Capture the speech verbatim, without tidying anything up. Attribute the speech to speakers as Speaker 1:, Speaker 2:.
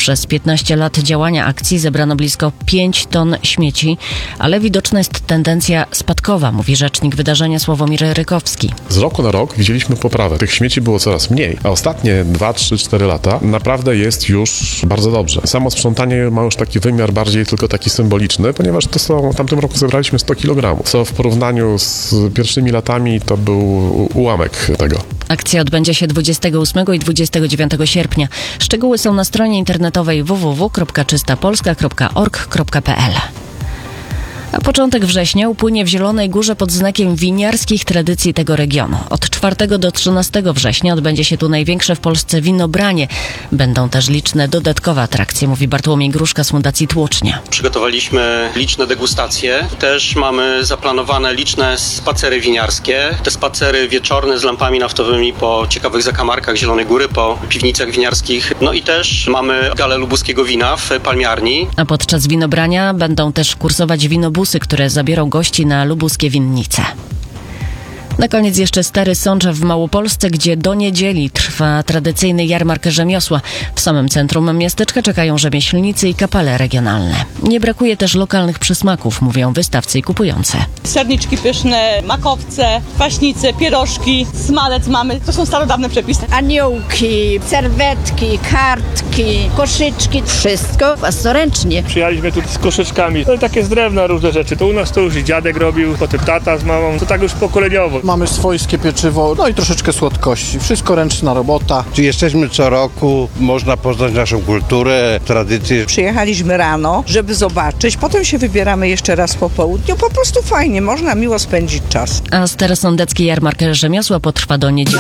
Speaker 1: Przez piętnaście lat działania akcji zebrano blisko pięć ton śmieci, ale widoczna jest tendencja spadkowa, mówi rzecznik wydarzenia Sławomir Rykowski.
Speaker 2: Z roku na rok widzieliśmy poprawę. Tych śmieci było coraz mniej, a ostatnie dwa, trzy, cztery lata naprawdę jest już bardzo dobrze. Samo sprzątanie ma już taki wymiar bardziej tylko taki symboliczny, ponieważ to są, w tamtym roku zebraliśmy sto kilogramów, co w porównaniu z pierwszymi latami to był ułamek tego.
Speaker 1: Akcja odbędzie się dwudziestego ósmego i dwudziestego dziewiątego sierpnia. Szczegóły są na stronie internetowej w w w kropka czysta polska kropka org kropka p l. A początek września upłynie w Zielonej Górze pod znakiem winiarskich tradycji tego regionu. Od czwartego do trzynastego września odbędzie się tu największe w Polsce winobranie. Będą też liczne dodatkowe atrakcje, mówi Bartłomiej Gruszka z Fundacji Tłocznia.
Speaker 3: Przygotowaliśmy liczne degustacje. Też mamy zaplanowane liczne spacery winiarskie. Te spacery wieczorne z lampami naftowymi po ciekawych zakamarkach Zielonej Góry, po piwnicach winiarskich. No i też mamy galę lubuskiego wina w palmiarni.
Speaker 1: A podczas winobrania będą też kursować winobusy, które zabiorą gości na lubuskie winnice. Na koniec jeszcze Stary Sączew w Małopolsce, gdzie do niedzieli trwa tradycyjny jarmark rzemiosła. W samym centrum miasteczka czekają rzemieślnicy i kapele regionalne. Nie brakuje też lokalnych przysmaków, mówią wystawcy i kupujące.
Speaker 4: Serniczki pyszne, makowce, kwaśnice, pierożki, smalec mamy. To są starodawne przepisy.
Speaker 5: Aniołki, serwetki, kartki, koszyczki. Wszystko własnoręcznie.
Speaker 6: Przyjechaliśmy tu z koszyczkami. No takie z drewna różne rzeczy. To u nas to już i dziadek robił, potem tata z mamą. To tak już pokoleniowo.
Speaker 7: Mamy swojskie pieczywo, no i troszeczkę słodkości. Wszystko ręczna robota.
Speaker 8: Tu jesteśmy co roku, można poznać naszą kulturę, tradycje.
Speaker 9: Przyjechaliśmy rano, żeby zobaczyć, potem się wybieramy jeszcze raz po południu. Po prostu fajnie, można miło spędzić czas.
Speaker 1: A starosądecki jarmark rzemiosła potrwa do niedzieli.